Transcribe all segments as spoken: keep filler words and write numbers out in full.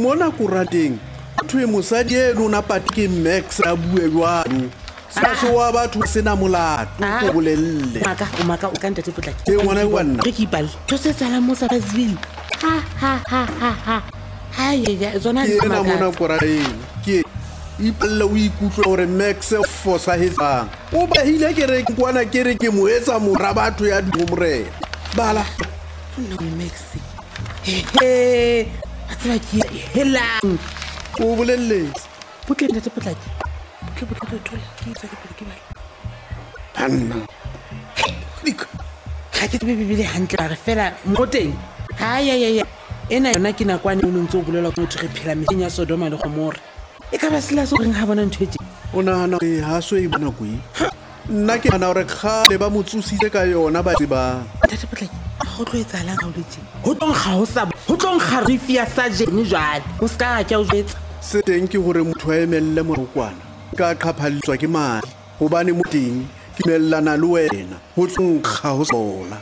mona kurateng thwe mosadi eno na patike Max a bue jwalo sa so wa batho sena molato go bolelle maka o maka o kanta te potla ke ngwana wa nna ke ipal to se tsala mo sa Brazil ha ha ha ha ha ha ya zona ke na mona kurateng ke ipalla o ikutlwa gore Max o fosa hetsa o ba hile ke re kwana ke re ke mo etsa mora batho ya dimomre bala no Max he atla ke helang o bolelle putle ntate potla ke putle putle tola ke tsa ke putle ke bala anna dik ha ke be bibile hantle re fela moteng ha ya ya ya ena yona ke nakwane o ntse o bolela go tshege phela metseng ya Sodoma le Gomora e ka ba sela so reng ha bona ntwetse o nahana e ha so e bona kui nna ke hana gore khale ba motsusitse ka yona ba tseba tate potla go tlo etsala ga o letse go tong ga o sa go tong ga re fia sa jene jwale o ska ka o jetsa se teng ke gore motho a emelle morokwana ka qhaphalletswa ke mali gobane moteng ke mellana le wena go tlonkga go sola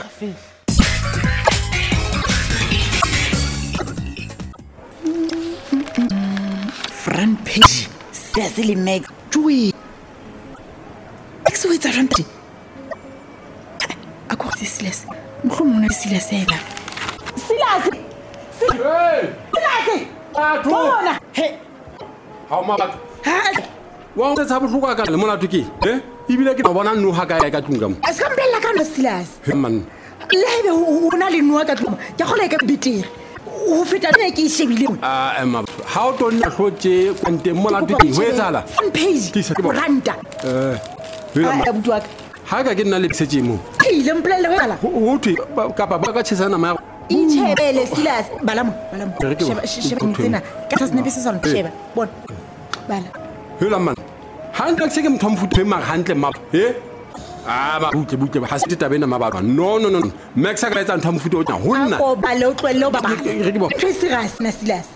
front page se le Max tui Max o etsa ranta a corsi Silas mkhlo mona Silas ega Silas hey Silas a bona he ha ma ba ha wa o tsa bohloko ka le mona tuki eh ibile ke bona nno ha ka ya ka tlunga mo a ska mbella ka no Silas he man lebe o na le nwa ka tluma ke gola ka bitiri o feta ne ke shebile ah ema how to na hlotse kwante mona tuki ho etsala front page ranta eh ha butwa ha ka ke nna le tsetse mo ile mplele wala ho thwe ka ba ka tshesana ma ichebele Silas balamo balamo sheba sheba ntsena ka sa snepe se sa sheba bona bala hela man hantle ke motho mfuthi ma hantle ma he ah ba butle butle ba hasiti tabena mabatwa no no no Max ka etsa ntho mfuthi o tla honna ko bale o tlwelle o baba re di bo ke serious na Silas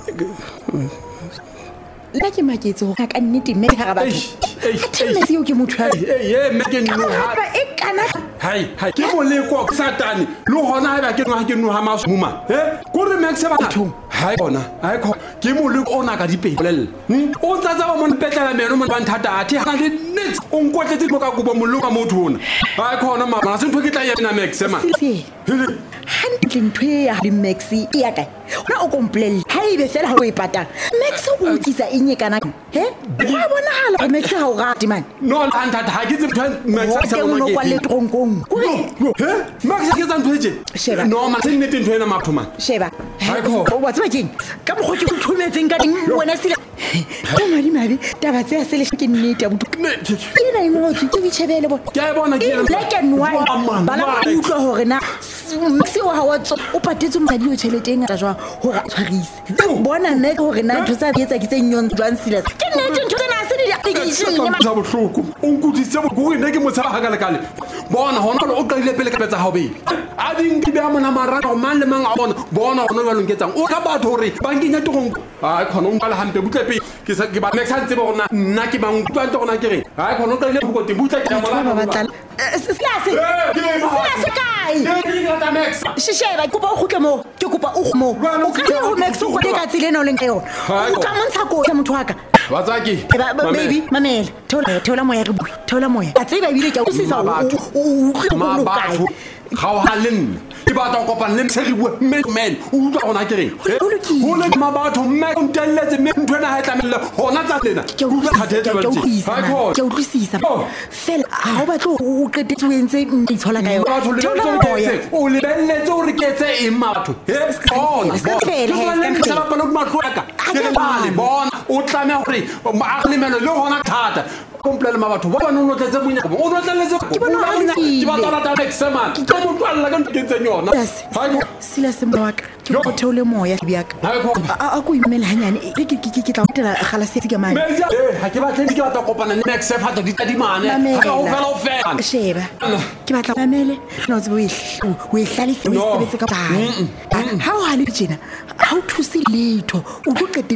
la ke maketse go ka nnete mme ga ba tshela se yo ke motho ha eh eh meke nno ha ba e kana hai hai ke mo le ko satani lo hona ha ba ke nwa ke nno ha masuma eh ko re Max ba thong hai bona hai ko ke mo le ona ka dipelele o tsatsa ba mo petlela meno mo ba nthata athi ha le next o nkotletse mo ka go mo lo ka motho ona hai khona mama se ntho ke tla yena Max ma hele hantle ntwe ya di Max ya ka ona o komplele ha ibe fela ha o ipata Max o tsisa enye kana he ha bona hala Max ha o rati man no nthata ha ke tse Max sa mo ke kwa le tronkong he Max ke tsa nthoetse no ma se nnete ntho ena mapho man sheba o wa tswa keng ka mo go ke thumetseng ka ding wena sila ka madi mabe taba tse se le ke nnete ya botu ina e mo tswe ke tshebele bona ke bona ke le ke nwa bala ba utlwa hore na se wa wa tso o patetse madi o tsheleteng ga jwa hore tshwarise bona nne hore na ntho tsa etsa ke tse nyon jwan Silas ke nnete ntho tsena se di application ma tsa bohloko o nkutise bo go ne ke mo tsaba ga le kale bona hona o qile pele ka betsa ha o be a ding ke ba mona mara go man le mang a bona bona hona ba longetsang o ka batho hore ba nkinya togong a khona o ngala hampe butlepe ke sa ke ba Max ha ntse ba gona nna ke bang twa ntse gona ke reng a khona o qile go te butla ke mola ba batla Silas Silas kai ke Max shisheba ke ba o gutla mo ke kopa o mo o ka ho Max o go ka tsile no leng ka yona o ka montsha ko ya motho wa ka watsaki baby mamela thola thola moya re bui thola moya a tseba bile ke o sisa o ma batho ga o halenne ke batla go kopana le mtshegiwe men o utlwa gona ke reng ho le ma batho mme o ntelletse mme ntwena ha tlamelle hona tsa lena ke o utlwisisa fela ha o batlo o qetetse o entse itshola ka yona thola moya o le belletse o re ketse e matho he bona bona ke sa bapala mo matlwaka ke re bale bona o tlamela gore ma aglemelo le hona thata komplele ma batho ba ba no tletse bonya o no tletse ke bona ke ba tla ta examen ke mo twalla ka ntse nyona ha Silas mbaka ke go theole moya biaka a go imela hanyane ke ke ke ke tla tla gala setsi ke mane eh ha ke batla ke batla kopana le Max fa tla di tadimane ha o fela o fela sheba ke batla mamele no tse o o ihlali fe o sebetse ka bana ha o hale tjena ha o thusi letho o go qete